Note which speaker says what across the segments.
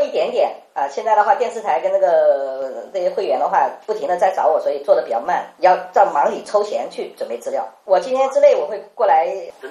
Speaker 1: 一点点啊。现在的话，电视台跟这些会员的话，不停的在找我，所以做的比较慢，要在忙里抽闲去准备资料。我今天之内我会过来。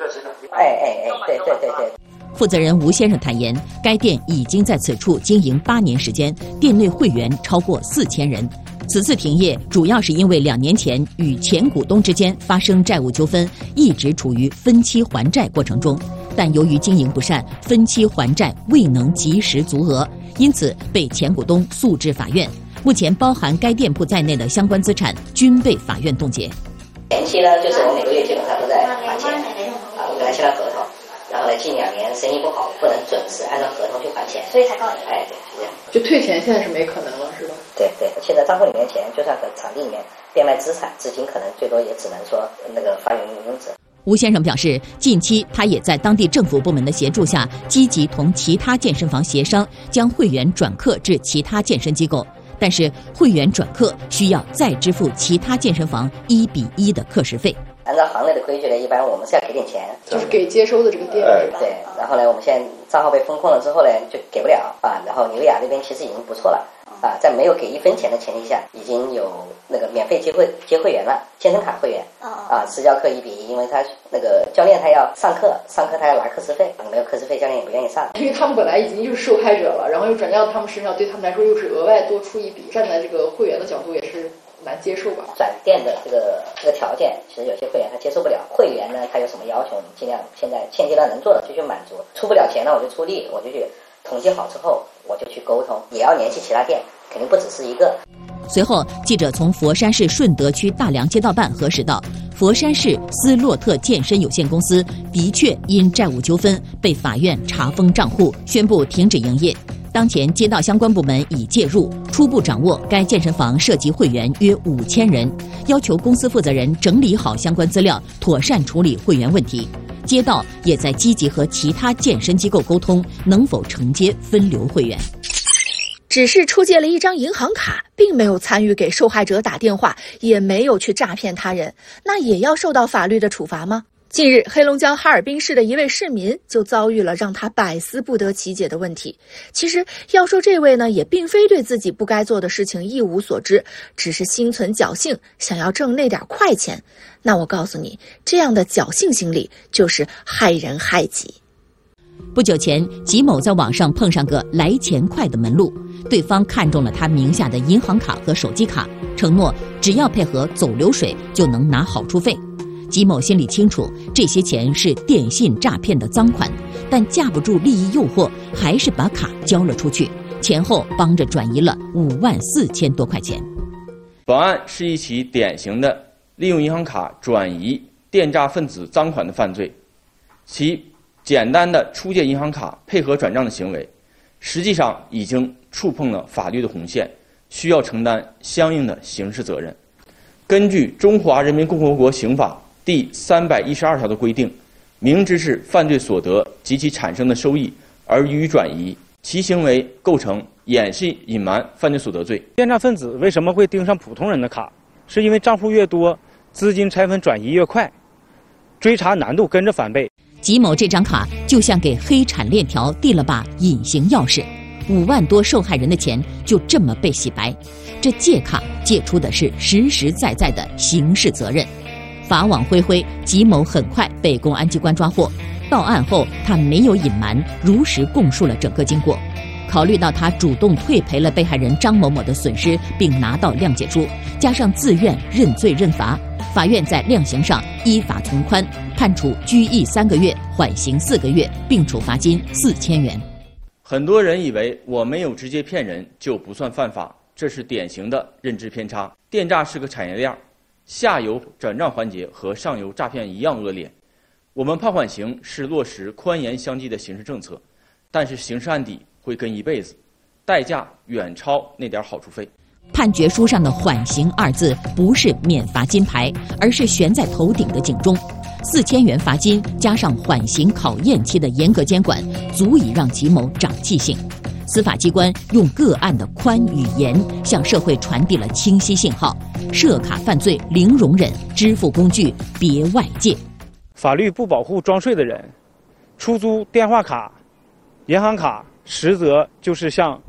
Speaker 1: 对。
Speaker 2: 负责人吴先生坦言，该店已经在此处经营8年时间，店内会员超过4000人。此次停业主要是因为2年前与前股东之间发生债务纠纷，一直处于分期还债过程中。但由于经营不善，分期还债未能及时足额，因此被前股东诉至法院。目前包含该店铺在内的相关资产均被法院冻结。
Speaker 1: 前期呢，就是我每个月基本上都在还钱啊，我跟他签了合同，然后呢，近2年生意不好，不能准时按照合同去还钱，所以才告你。对，是这样。
Speaker 3: 就退钱现在是没可能了，是吧？
Speaker 1: 对，现在账户里面钱，就算和场地里面变卖资产，资金可能最多也只能说发给拥有者。
Speaker 2: 吴先生表示，近期他也在当地政府部门的协助下，积极同其他健身房协商，将会员转客至其他健身机构。但是会员转客需要再支付其他健身房1:1的课时费。
Speaker 1: 按照行内的规矩呢，一般我们是要给点钱，
Speaker 3: 就是给接收的这个店。
Speaker 1: 对，然后呢，我们现在账号被封控了之后呢，就给不了啊。然后纽雅那边其实已经不错了啊，在没有给1分钱的前提下，已经有免费接会员了，健身卡会员啊，私教课1:1，因为他教练他要上课他要拿课时费，没有课时费教练也不愿意上，
Speaker 3: 因为他们本来已经就是受害者了，然后又转嫁到他们身上，对他们来说又是额外多出一笔，站在这个会员的角度也是难接受吧。
Speaker 1: 转店的这个条件，其实有些会员他接受不了。会员呢，他有什么要求，你尽量现阶段能做的就去满足。出不了钱呢，我就出力，我就去统计好之后，我就去沟通，也要联系其他店，肯定不只是一个。
Speaker 2: 随后，记者从佛山市顺德区大良街道办核实到，佛山市斯洛特健身有限公司的确因债务纠纷被法院查封账户，宣布停止营业。当前街道相关部门已介入，初步掌握该健身房涉及会员约5000人，要求公司负责人整理好相关资料，妥善处理会员问题。街道也在积极和其他健身机构沟通，能否承接分流会员。
Speaker 4: 只是出借了一张银行卡，并没有参与给受害者打电话，也没有去诈骗他人，那也要受到法律的处罚吗？近日，黑龙江哈尔滨市的一位市民就遭遇了让他百思不得其解的问题。其实要说这位呢，也并非对自己不该做的事情一无所知，只是心存侥幸，想要挣那点快钱。那我告诉你，这样的侥幸心理就是害人害己。
Speaker 2: 不久前，吉某在网上碰上个来钱快的门路，对方看中了他名下的银行卡和手机卡，承诺只要配合走流水就能拿好处费。吉某心里清楚，这些钱是电信诈骗的赃款，但架不住利益诱惑，还是把卡交了出去，前后帮着转移了54000多块钱。
Speaker 5: 本案是一起典型的利用银行卡转移电诈分子赃款的犯罪，其简单的出借银行卡配合转账的行为，实际上已经触碰了法律的红线，需要承担相应的刑事责任。根据《中华人民共和国刑法》第312条的规定，明知是犯罪所得及其产生的收益而予以转移，其行为构成掩饰隐瞒犯罪所得罪。
Speaker 6: 电诈分子为什么会盯上普通人的卡？是因为账户越多，资金拆分转移越快，追查难度跟着翻倍。
Speaker 2: 吉某这张卡就像给黑产链条递了把隐形钥匙，5万多受害人的钱就这么被洗白。这借卡借出的是实实在在的刑事责任。法网恢恢，吉某很快被公安机关抓获。到案后，他没有隐瞒，如实供述了整个经过。考虑到他主动退赔了被害人张某某的损失，并拿到谅解书，加上自愿认罪认罚，法院在量刑上依法从宽，判处拘役3个月，缓刑4个月，并处罚金4000元。
Speaker 5: 很多人以为我没有直接骗人就不算犯法，这是典型的认知偏差。电诈是个产业链，下游转账环节和上游诈骗一样恶劣。我们判缓刑是落实宽严相济的刑事政策，但是刑事案底会跟一辈子，代价远超那点好处费。
Speaker 2: 判决书上的缓刑2字不是免罚金牌，而是悬在头顶的警钟。4000元罚金加上缓刑考验期的严格监管，足以让吉某长记性。司法机关用个案的宽与严，向社会传递了清晰信号：涉卡犯罪零容忍，支付工具别外借。
Speaker 6: 法律不保护装睡的人，出租电话卡、银行卡，实则就是向